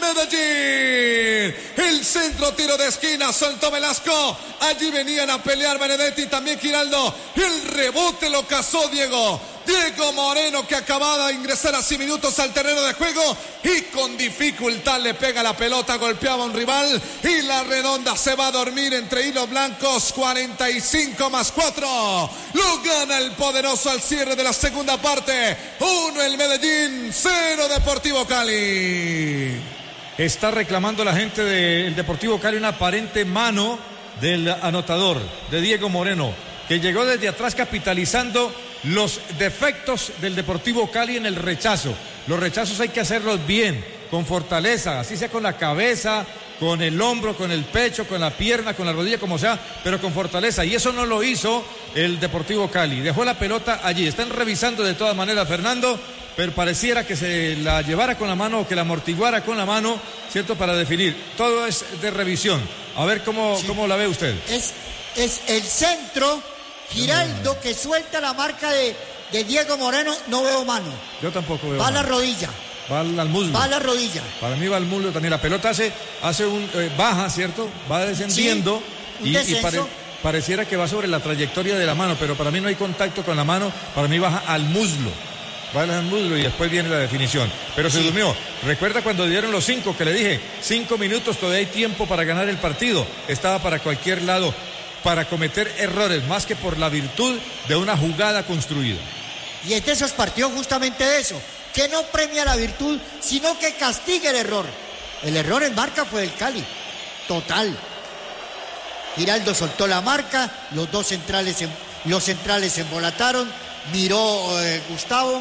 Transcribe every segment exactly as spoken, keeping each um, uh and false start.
Medellín. El centro, tiro de esquina, soltó Velasco. Allí venían a pelear Benedetti, también Giraldo. El rebote lo cazó Diego. Diego Moreno, que acababa de ingresar hace minutos al terreno de juego y con dificultad le pega la pelota, golpeaba a un rival y la redonda se va a dormir entre hilos blancos. Cuarenta y cinco más cuatro. Lo gana el poderoso al cierre de la segunda parte. Uno el Medellín, cero Deportivo Cali. Está reclamando la gente del Deportivo Cali una aparente mano del anotador, de Diego Moreno, que llegó desde atrás capitalizando los defectos del Deportivo Cali en el rechazo. Los rechazos hay que hacerlos bien, con fortaleza, así sea con la cabeza, con el hombro, con el pecho, con la pierna, con la rodilla, como sea, pero con fortaleza. Y eso no lo hizo el Deportivo Cali. Dejó la pelota allí. Están revisando de todas maneras, Fernando, pero pareciera que se la llevara con la mano o que la amortiguara con la mano, ¿cierto? Para definir. Todo es de revisión. A ver cómo, sí. cómo la ve usted. Es, es el centro, Giraldo, que suelta la marca de, de Diego Moreno, no veo mano. Yo tampoco veo Va mano. a la rodilla. Va al, al muslo. Va a la rodilla. Para mí va al muslo también. La pelota hace, hace un, eh, baja, ¿cierto? Va descendiendo. Sí, y, y pare, pareciera que va sobre la trayectoria de la mano, pero para mí no hay contacto con la mano. Para mí baja al muslo. Va al muslo y después viene la definición. Pero se sí. durmió. Recuerda cuando dieron los cinco, que le dije, cinco minutos, todavía hay tiempo para ganar el partido. Estaba para cualquier lado, para cometer errores, más que por la virtud de una jugada construida. Y es de esos partidos justamente de eso, que no premia la virtud, sino que castiga el error. El error en marca fue del Cali, total. Giraldo soltó la marca, los dos centrales, los centrales se embolataron, miró eh, Gustavo.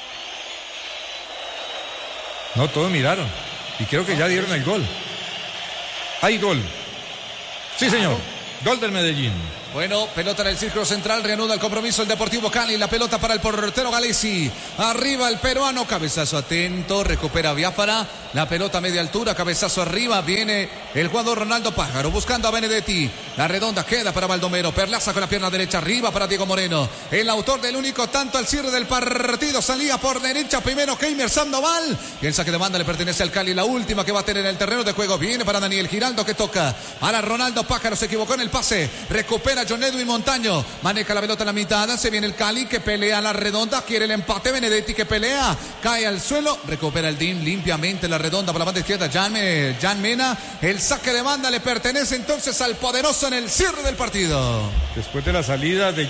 No, todos miraron, y creo que ya dieron el gol. Hay gol. Sí, señor, gol del Medellín. Bueno, pelota en el círculo central, reanuda el compromiso el Deportivo Cali, la pelota para el portero Galesi, arriba el peruano, cabezazo atento, recupera Biafara, la pelota a media altura, cabezazo arriba, viene el jugador Ronaldo Pájaro, buscando a Benedetti, la redonda queda para Baldomero, Perlaza con la pierna derecha, arriba para Diego Moreno, el autor del único tanto al cierre del partido, salía por derecha primero Keimer Sandoval, y el saque de banda le pertenece al Cali, la última que va a tener en el terreno de juego, viene para Daniel Giraldo que toca, ahora Ronaldo Pájaro se equivocó en el pase, recupera John Edwin Montaño, maneja la pelota en la mitad, se viene el Cali que pelea a la redonda, quiere el empate, Benedetti que pelea, cae al suelo, recupera el D I M limpiamente la redonda por la banda izquierda, Jan, Jan Mena, el saque de banda le pertenece entonces al poderoso en el cierre del partido. Después de la salida de